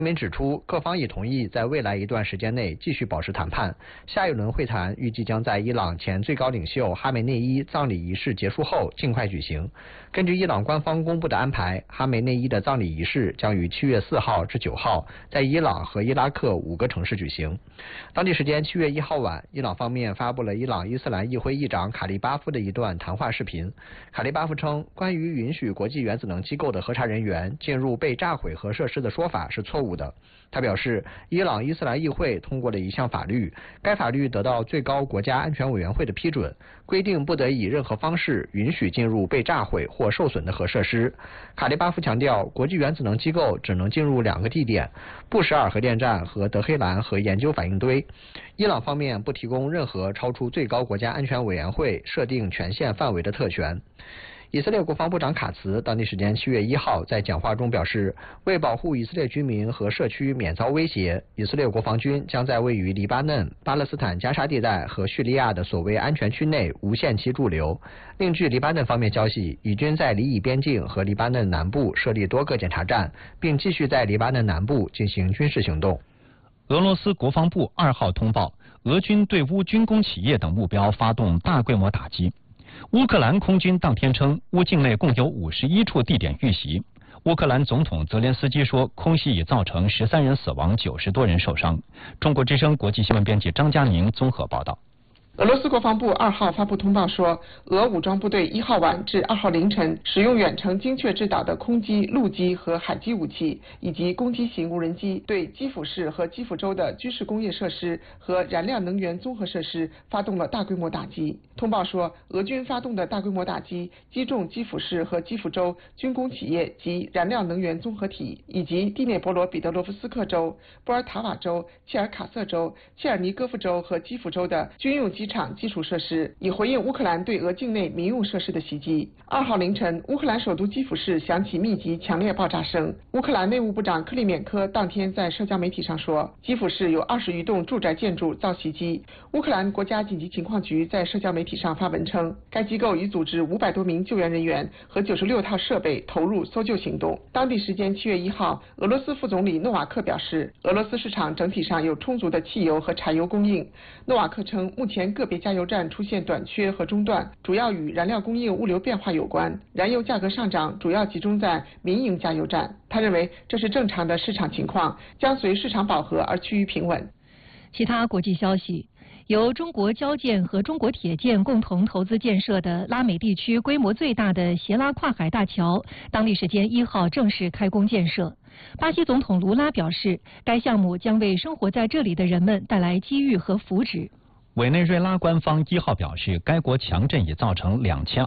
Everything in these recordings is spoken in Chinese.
声明指出，各方已同意在未来一段时间内继续保持谈判。下一轮会谈预计将在伊朗前最高领袖哈梅内伊葬礼仪式结束后尽快举行。根据伊朗官方公布的安排，哈梅内伊的葬礼仪式将于7月4号至9号在伊朗和伊拉克5个城市举行。当地时间7月1号晚，伊朗方面发布了伊朗伊斯兰议会议长卡利巴夫的一段谈话视频。卡利巴夫称，关于允许国际原子能机构的核查人员进入被炸毁核设施的说法是错误的。他表示，伊朗伊斯兰议会通过了一项法律，该法律得到最高国家安全委员会的批准，规定不得以任何方式允许进入被炸毁或受损的核设施。卡利巴夫强调，国际原子能机构只能进入2个地点：布什尔核电站和德黑兰核研究反应堆。伊朗方面不提供任何超出最高国家安全委员会设定权限范围的特权。以色列国防部长卡茨当地时间7月1号在讲话中表示，为保护以色列居民和社区免遭威胁，以色列国防军将在位于黎巴嫩、巴勒斯坦加沙地带和叙利亚的所谓安全区内无限期驻留。另据黎巴嫩方面消息，以军在黎以边境和黎巴嫩南部设立多个检查站，并继续在黎巴嫩南部进行军事行动。 俄罗斯国防部2号通报，俄军对乌军工企业等目标发动大规模打击。乌克兰空军当天称，乌境内共有51处地点遇袭。乌克兰总统泽连斯基说，空袭已造成13人死亡，90多人受伤。中国之声国际新闻编辑张佳宁综合报道。 俄罗斯国防部2号发布通报说，俄武装部队1号晚至2号凌晨使用远程精确制导的空机、陆基和海基武器，以及攻击型无人机，对基辅市和基辅州的军事工业设施和燃料能源综合设施发动了大规模打击。通报说，俄军发动的大规模打击击中基辅市和基辅州军工企业及燃料能源综合体，以及第聂伯罗彼得罗夫斯克州、波尔塔瓦州、切尔卡瑟州、切尔尼戈夫州和基辅州的军用机场基础设施，以回应乌克兰对俄境内民用设施的袭击。2号凌晨，乌克兰首都基辅市响起密集强烈爆炸声。乌克兰内务部长克里缅科当天在社交媒体上说，基辅市有20余栋住宅建筑遭袭击。乌克兰国家紧急情况局在社交媒体上发文称，该机构已组织500多名救援人员和96套设备投入搜救行动。当地时间7月1号，俄罗斯副总理诺瓦克表示，俄罗斯市场整体上有充足的汽油和柴油供应。诺瓦克称，目前个别加油站出现短缺和中断，主要与燃料供应物流变化有关。燃油价格上涨主要集中在民营加油站。他认为这是正常的市场情况，将随市场饱和而趋于平稳。 其他国际消息，由中国交建和中国铁建共同投资建设的拉美地区规模最大的协拉跨海大桥，当地时间1号正式开工建设。巴西总统卢拉表示，该项目将为生活在这里的人们带来机遇和福祉。 委内瑞拉官方1号表示，该国强震已造成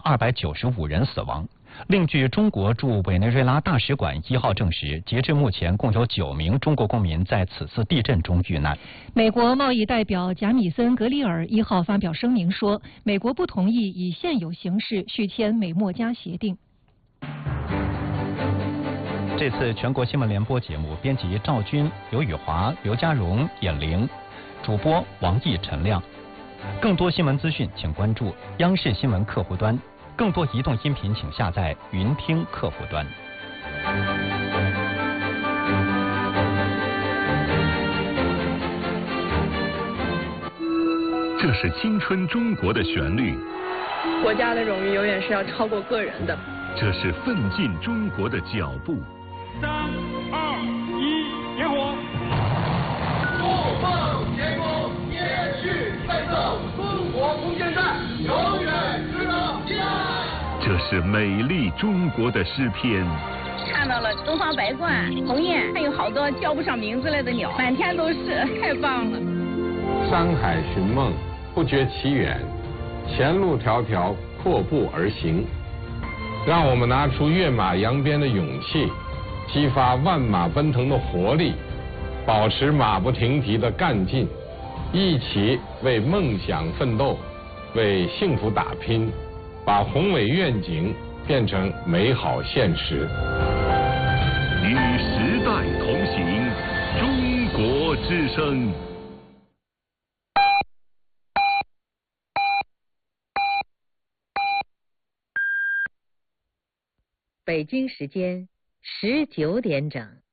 2295人死亡。另据中国驻委内瑞拉大使馆1号证实，截至目前共有9名中国公民在此次地震中遇难。 美国贸易代表贾米森·格里尔1号发表声明说，美国不同意以现有形式续签美墨加协定。 这次全国新闻联播节目编辑赵军、刘宇华、刘家荣、尹玲，主播王毅、陈亮。更多新闻资讯，请关注央视新闻客户端。更多移动音频，请下载云听客户端。 这是青春中国的旋律， 国家的荣誉永远是要超过个人的。 这是奋进中国的脚步。 3、2、1，点火！ 怒放天空，延续奋斗，中国空间站永远值得纪念。 这是美丽中国的诗篇。 看到了东方白鹳、鸿雁，还有好多叫不上名字来的鸟，满天都是，太棒了。 山海寻梦，不觉其远，前路迢迢，阔步而行。让我们拿出跃马扬鞭的勇气，激发万马奔腾的活力，保持马不停蹄的干劲，一起为梦想奋斗，为幸福打拼，把宏伟愿景变成美好现实。 与时代同行，中国之声。 北京时间19点整。